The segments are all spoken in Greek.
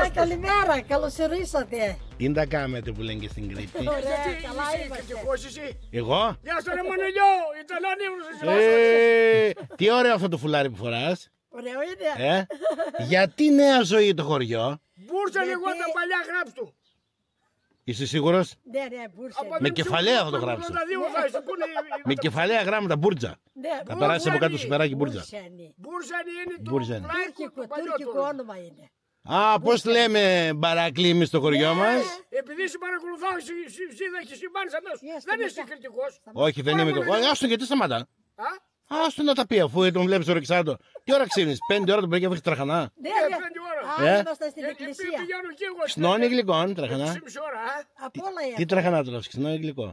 καλημέρα, καλώς ορίσατε. Τι τα κάμετε που λένε και στην Κρήτη. Ωραία, καλά είμαστε. Εγώ. Γεια σου ρε Μανολιό, ήταν ανήμνος. Τι ωραίο αυτό το φουλάρι που φοράς. Ωραίο είναι. Γιατί νέα ζωή το χωριό. Μπούρσα λεγόταν παλιά, γράψ' του. Είσαι σίγουρος? Ναι, μπούρσα. Με κεφαλαία θα το γράψω. Με κεφαλαία γράμματα, μπούρτζα. Θα περάσει από κάτω το σουπεράκι μπούρτζα. Μπούρσα είναι Τουρκικό όνομα είναι. Α, πώς λέμε μπαρακλή εμείς στο χωριό μας. Επειδή σε παρακολουθάω, εσύ δεν έχεις συμβάνεις αμέσως. Δεν είσαι κριτικός. Όχι, δεν είμαι κριτικός. Άστον, γιατί σταματά. Άστον να τα πει, αφού τον βλέπεις ορεξάτο. Τι ώρα ξύνεις, 5 ώρα το πρωί και έχεις τραχανά. Ναι, 5 ώρα. είμαστε στην εκκλησία. Πηγαίνω και εγώ. Ξινό ή γλυκό, τραχανά. 6,5 ώρα, Από όλα Τι τραχανά τρως, ξινό ή γλυκό.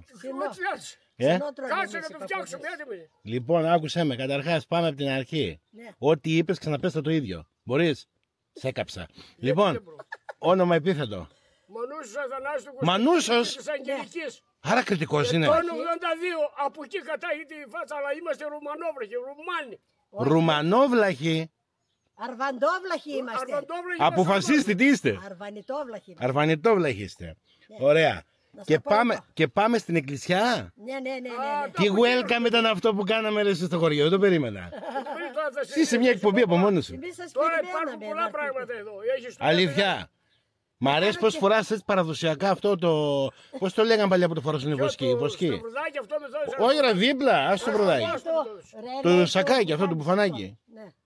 Κάτσε να το φτιάξουμε, έτοιμοι. Λοιπόν, άκουσέ με, καταρχάς πάμε από την αρχή. Ό,τι είπες ξαναπες το ίδιο. Μπορείς. Σε έκαψα. Λοιπόν, όνομα επίθετο. Μανούσος Αθανάσου Μανούσος. της Αγγελικής. Άρα κριτικός είναι. Το 82, από εκεί κατάγεται η φάτσα, αλλά είμαστε Ρουμανόβραχοι, Ρουμάνοι. Ρουμανόβλαχοι. Αρβαντόβλαχοι είμαστε. Αποφασίστε τι είστε. Αρβανιτόβλαχοι. Αρβανιτόβλαχοι είστε. Ωραία. Και πάμε στην εκκλησιά. Ναι. Τι welcome ήταν αυτό που κάναμε ρε στο χωριό, δεν το περίμενα. Είσαι μια εκπομπή από μόνος σου. Εμείς σας Τώρα περιμέναμε. υπάρχουν πολλά πράγματα εδώ. Αλήθεια. Μ' αρέσει πως φοράς έτσι παραδοσιακά αυτό το... Πώς το λέγανε παλιά που το φοράς στην βοσκή. Το βρουδάκι αυτό με δώσε. Όχι ρε δίπλα, ας το βρουδάκι. Το σακάκι αυτό, το μπουφανάκι.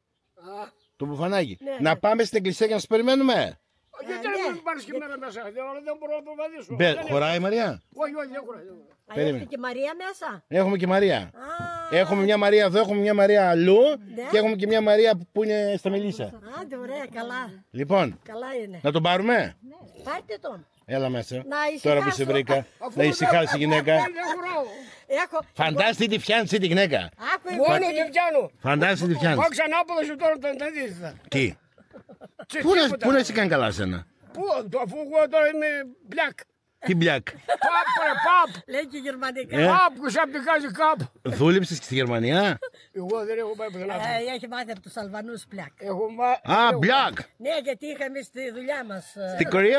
Το μπουφανάκι. Να πάμε στην εκκλησία και να σας περιμένουμε. Γιατί δεν μου πάρεις και μέρα μέσα, δεν μπορώ να προβαδίσω. Χωράει η Μαρία. Όχι, δεν χωράει. Έχετε και Μαρία μέσα. Έχουμε και Μαρία. Έχουμε μια Μαρία εδώ, έχουμε μια Μαρία αλλού και έχουμε και μια Μαρία που είναι στα Μελίσσα. Άντε, ωραία, καλά. Λοιπόν, Καλά είναι. να τον πάρουμε. Πάρτε τον. Έλα μέσα. ησυχάσω. Τώρα που σε βρήκα. Να ησυχάσει η γυναίκα. Φαντάστη τι φτιάνει τη γυναίκα. Μόνο τι πιάνω. Φαντάστη τι φτιάνει. Πάω ξανά από σου τώρα τον αντίθετα. Τι. Πού να σε κάνει καλά σένα. Πού, αφού εγώ τώρα είμαι μπλακ. Τι μπλακ. Παπ. Λέει και γερμανικά. Παπ, ξαπτικάζει κάπου. Δούλεψες και στη Γερμανία. Εγώ δεν έχω πάει πουθενά. Έχει μάθει από τους Αλβανούς πλακ. Έχω Α, μπλακ. Ναι, γιατί είχαμε στη δουλειά μας. Στην Κορέα.